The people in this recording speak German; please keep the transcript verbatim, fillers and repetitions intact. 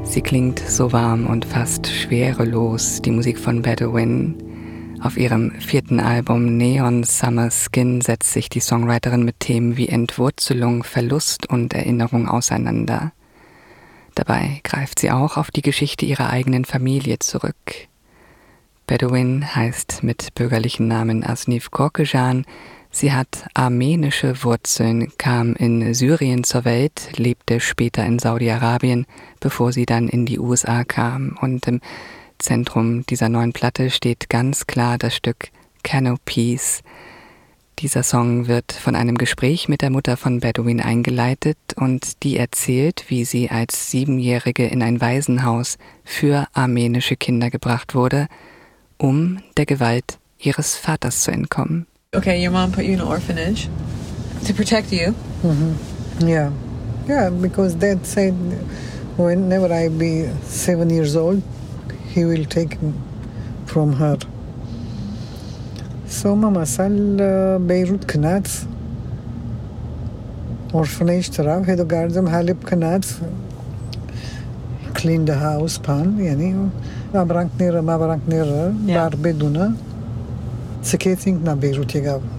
Sie klingt so warm und fast schwerelos, die Musik von Bedouin. Auf ihrem vierten Album Neon Summer Skin setzt sich die Songwriterin mit Themen wie Entwurzelung, Verlust und Erinnerung auseinander. Dabei greift sie auch auf die Geschichte ihrer eigenen Familie zurück. Bedouin heißt mit bürgerlichen Namen Asnif Korkejan. Sie hat armenische Wurzeln, kam in Syrien zur Welt, lebte später in Saudi-Arabien, bevor sie dann in die U S A kam. Und im Zentrum dieser neuen Platte steht ganz klar das Stück Canopies. Dieser Song wird von einem Gespräch mit der Mutter von Bedouin eingeleitet und die erzählt, wie sie als Siebenjährige in ein Waisenhaus für armenische Kinder gebracht wurde, um der Gewalt ihres Vaters zu entkommen. Okay, your mom put you in an orphanage to protect you. Mm-hmm. Yeah, yeah, because Dad said whenever I be seven years old, he will take me from her. So Mama sal Beirut knat orphanage taraf hedo gardam Halib knat clean the house pan yani ma brank nira ma brank nira bar beduna سكيتينج نا بيروت يجاب